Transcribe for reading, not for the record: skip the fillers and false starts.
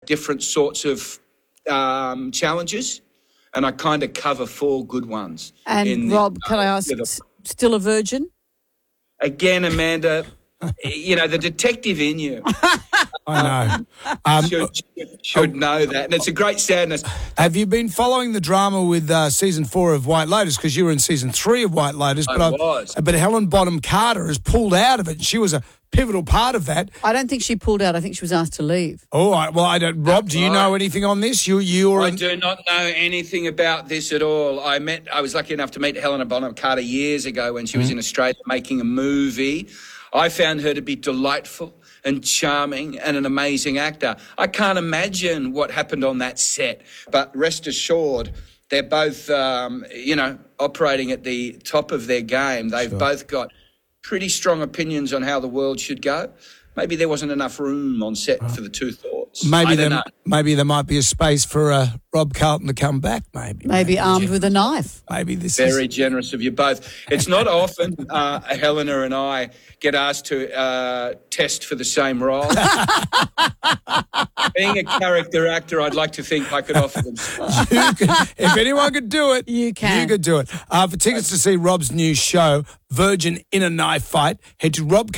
different sorts of challenges, and I kind of cover 4 good ones. And Rob, can I ask, still a virgin? Again, Amanda, the detective in you I know. should know that. And it's a great sadness. Have you been following the drama with season 4 of White Lotus? Because you were in season 3 of White Lotus. I was. But Helen Bonham Carter has pulled out of it. She was a pivotal part of that. I don't think she pulled out. I think she was asked to leave. All right. Well, I don't. Rob, do you know anything on this? I do not know anything about this at all. I was lucky enough to meet Helena Bonham Carter years ago when she was in Australia making a movie. I found her to be delightful and charming and an amazing actor. I can't imagine what happened on that set, but rest assured, they're both, operating at the top of their game. They've both got pretty strong opinions on how the world should go. Maybe there wasn't enough room on set for the 2 thoughts. Maybe there might be a space for Rob Carlton to come back, Maybe armed with a knife. Maybe this Very generous of you both. It's not often Helena and I get asked to test for the same role. Being a character actor, I'd like to think I could offer them. If anyone could do it, you can. You could do it. For tickets to see Rob's new show, Virgin in a Knife Fight, head to Rob